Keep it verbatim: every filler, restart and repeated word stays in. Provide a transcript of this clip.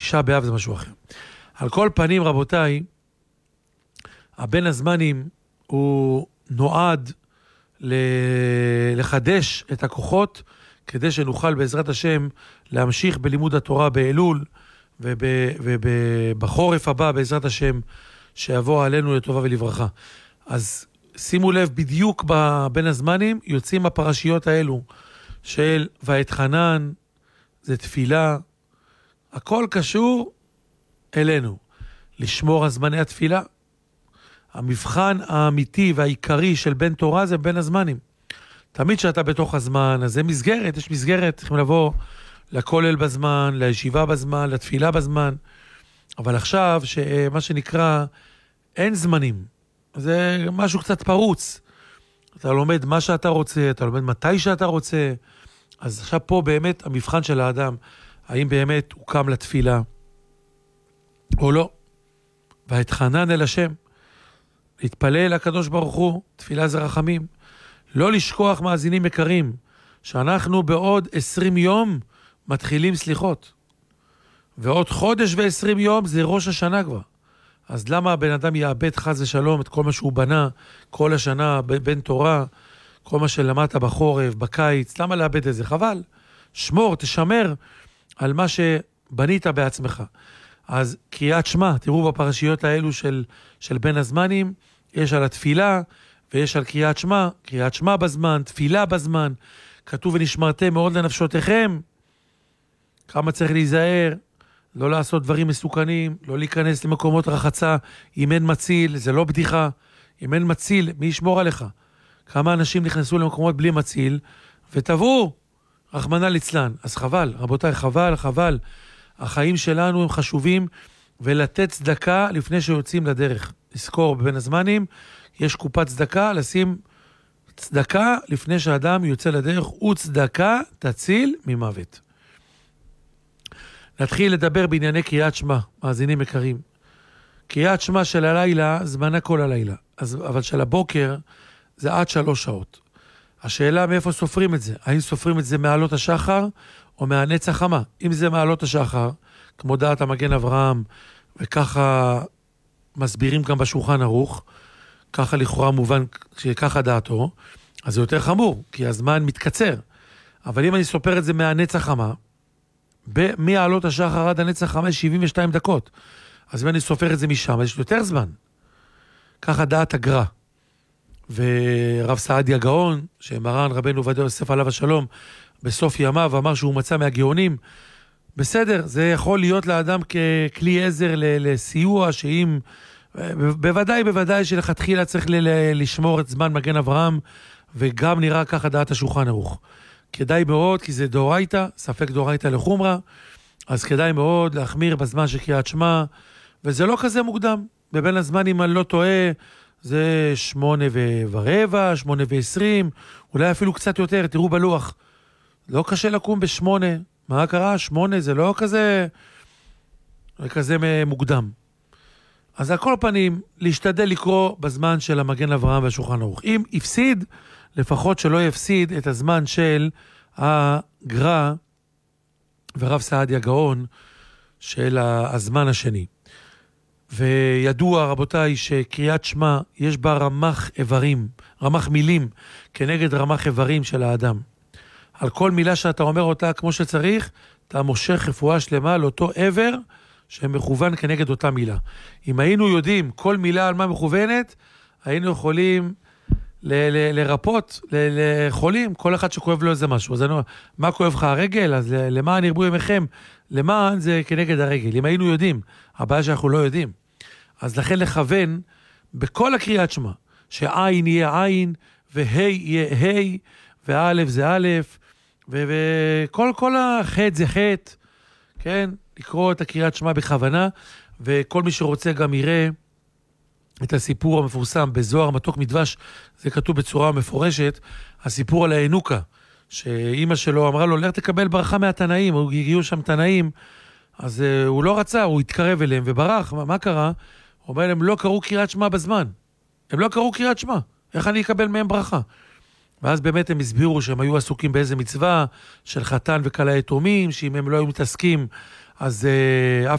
תשעה באב זה משהו אחר. על כל פנים, רבותיי, הבין הזמנים הוא נועד לחדש את הכוחות, כדי שנוכל בעזרת השם להמשיך בלימוד התורה באלול, ובחורף הבא בעזרת השם שיבוא עלינו לטובה ולברכה. אז שימו לב, בדיוק בין הזמנים יוצאים הפרשיות האלו של ואתחנן, זה תפילה, הכל קשור אלינו. לשמור על זמני התפילה. המבחן האמיתי והעיקרי של בן תורה זה בין הזמנים. תמיד שאתה בתוך הזמן, אז זה מסגרת, יש מסגרת, צריכים לבוא לכולל בזמן, לישיבה בזמן, לתפילה בזמן. אבל עכשיו, שמה שנקרא, אין זמנים. זה משהו קצת פרוץ. אתה לומד מה שאתה רוצה, אתה לומד מתי שאתה רוצה. אז עכשיו פה באמת המבחן של האדם, האם באמת הוא קם לתפילה או לא. והתחנן אל השם, להתפלל לקדוש ברוך הוא, תפילה זה רחמים. לא לשכוח, מאזינים יקרים, שאנחנו בעוד עשרים יום מתחילים סליחות. ועוד חודש ועשרים יום זה ראש השנה כבר. אז למה הבן אדם יאבד חס ושלום את כל מה שהוא בנה, כל השנה, בן תורה, כל מה שלמדת בחורף, בקיץ, למה לאבד את זה? חבל. שמור, תשמר על מה שבנית בעצמך. אז קריאת שמע, תראו בפרשיות האלו של, של בין הזמנים, יש על התפילה, ויש על קריאת שמע, קריאת שמע בזמן, תפילה בזמן, כתוב ונשמרתם מאוד לנפשותיכם, כמה צריך להיזהר, לא לעשות דברים מסוכנים, לא להיכנס למקומות רחצה, אם אין מציל, זה לא בדיחה, אם אין מציל, מי ישמור עליך? כמה אנשים נכנסו למקומות בלי מציל, וטבעו, רחמנא ליצלן, אז חבל, רבותיי, חבל, חבל, החיים שלנו הם חשובים, ולתת צדקה לפני שיוצאים לדרך. לזכור בבין הזמנים, יש קופת צדקה, לשים צדקה לפני שהאדם יוצא לדרך, וצדקה תציל ממוות. נתחיל לדבר בענייני קריאת שמע, מאזינים יקרים. קריאת שמע של הלילה, זמנה כל הלילה, אז, אבל של הבוקר זה עד שלוש שעות. השאלה מאיפה סופרים את זה? האם סופרים את זה מעלות השחר או מהנצח חמה? אם זה מעלות השחר, כמו דעת המגן אברהם, וככה מסבירים גם בשולחן ערוך, ככה לכאורה מובן שככה דעתו, אז זה יותר חמור, כי הזמן מתקצר. אבל אם אני סופר את זה מהנצח חמה, מעלות השחר עד הנצח חמה, שבעים ושתיים דקות. אז אם אני סופר את זה משם, אז יש יותר זמן. ככה דעת הגר"א. ורב סעדיה גאון, שמרן רבנו עובדיה יוסף עליו השלום, בסוף ימיו אמר שהוא מצא מהגאונים, בסדר, זה יכול להיות לאדם ככלי עזר לסיוע, שאם, בוודאי, בוודאי שלכתחילה צריך לשמור את זמן מגן אברהם, וגם נראה ככה דעת השולחן ערוך. כדאי מאוד, כי זה דאורייתא, ספק דאורייתא לחומרא, אז כדאי מאוד להחמיר בזמן של קריאת שמע, וזה לא כזה מוקדם. בבין הזמן, אם אני לא טועה, זה שמונה ורבע, שמונה ועשרים, אולי אפילו קצת יותר, תראו בלוח. לא קשה לקום בשמונה. מה קרה? שמונה זה לא כזה, זה כזה מוקדם. אז על כל פנים, להשתדל לקרוא בזמן של המגן אברהם והשולחן ערוך. אם הפסיד, לפחות שלא יפסיד את הזמן של הגר"א ורב סעדיה גאון של הזמן השני. וידוע, רבותיי, שקריאת שמע יש בה רמ"ח איברים, רמ"ח מילים, כנגד רמ"ח איברים של האדם. על כל מילה שאתה אומר אותה כמו שצריך, אתה מושך רפואה שלמה לאותו עבר שמכוון כנגד אותה מילה. אם היינו יודעים כל מילה על מה מכוונת, היינו יכולים ל- ל- לרפות, ל- לחולים, כל אחד שכואב לו איזה משהו. אז אני אומר, מה כואב לך הרגל? אז למען ירבו ימיכם, למען זה כנגד הרגל. אם היינו יודעים, הבעיה שאנחנו לא יודעים. אז לכן לכוון בכל הקריאת שמע, שעין יהיה עין, והי יהיה הי, וא' זה א', וכל כל החטא זה חטא, כן? לקרוא את הקריאת שמע בכוונה, וכל מי שרוצה גם יראה את הסיפור המפורסם בזוהר מתוק מדבש, זה כתוב בצורה מפורשת, הסיפור על האנוקה, שאימא שלו אמרה לו, לך תקבל ברכה מהתנאים, הוא הגיעו שם תנאים, אז uh, הוא לא רצה, הוא התקרב אליהם וברח, מה, מה קרה? הוא אומר, הם לא קראו קריאת שמע בזמן, הם לא קראו קריאת שמע, איך אני אקבל מהם ברכה? ואז באמת הם הסבירו שהם היו עסוקים באיזה מצווה של חתן וכלה יתומים, שאם הם לא היו מתעסקים, אז uh,